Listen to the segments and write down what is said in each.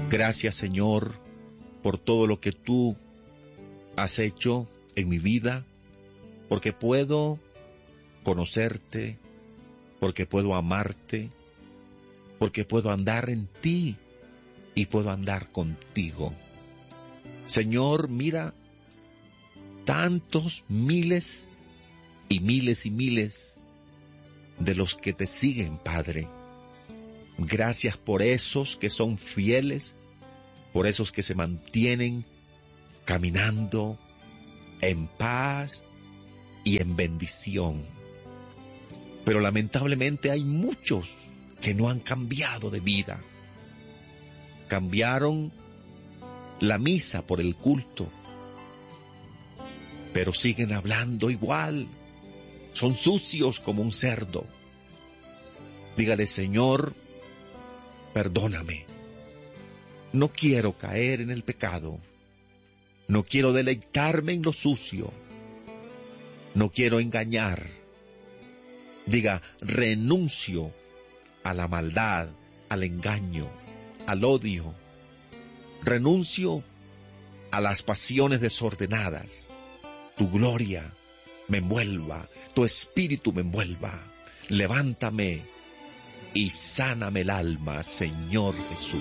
Gracias, Señor, por todo lo que tú has hecho en mi vida, porque puedo conocerte, porque puedo amarte, porque puedo andar en ti y puedo andar contigo. Señor, mira tantos miles y miles y miles de los que te siguen, Padre. Gracias por esos que son fieles, por esos que se mantienen caminando en paz y en bendición. Pero lamentablemente hay muchos que no han cambiado de vida. Cambiaron la misa por el culto, pero siguen hablando igual. Son sucios como un cerdo. Dígale: Señor, perdóname. No quiero caer en el pecado. No quiero deleitarme en lo sucio. No quiero engañar. Diga: renuncio a la maldad, al engaño, al odio. Renuncio a las pasiones desordenadas. Tu gloria me envuelva, tu espíritu me envuelva. Levántame y sáname el alma, Señor Jesús.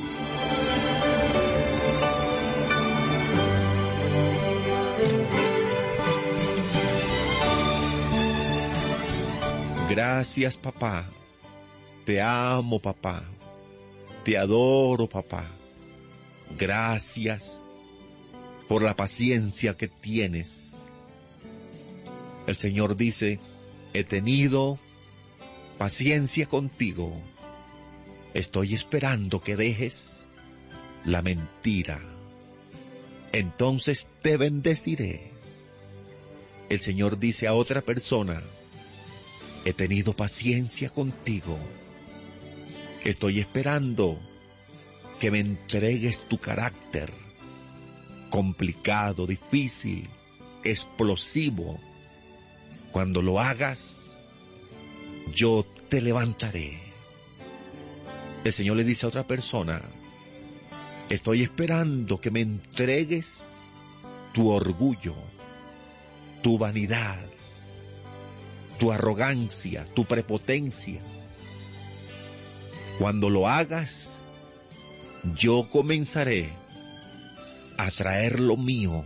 Gracias, papá. Te amo, papá. Te adoro, papá. Gracias por la paciencia que tienes. El Señor dice: he tenido paciencia contigo. Estoy esperando que dejes la mentira. Entonces te bendeciré. El Señor dice a otra persona: he tenido paciencia contigo. Estoy esperando que me entregues tu carácter, complicado, difícil, explosivo. Cuando lo hagas, yo te levantaré. El Señor le dice a otra persona: estoy esperando que me entregues tu orgullo, tu vanidad, tu arrogancia, tu prepotencia. Cuando lo hagas, yo comenzaré a traer lo mío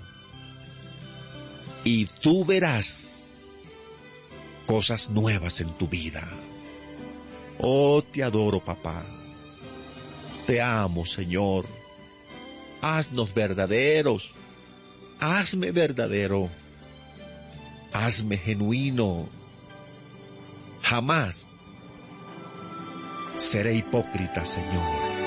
y tú verás cosas nuevas en tu vida. Oh, te adoro, papá. Te amo, Señor. Haznos verdaderos. Hazme verdadero. Hazme genuino. Jamás seré hipócrita, Señor.